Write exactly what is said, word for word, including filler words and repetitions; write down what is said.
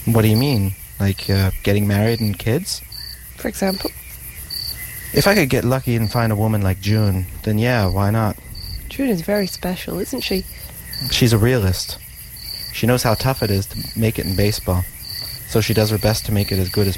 What do you mean? Like uh, getting married and kids? For example? If I could get lucky and find a woman like June, then yeah, why not? June is very special, isn't she? She's a realist. She knows how tough it is to make it in baseball, so she does her best to make it as good as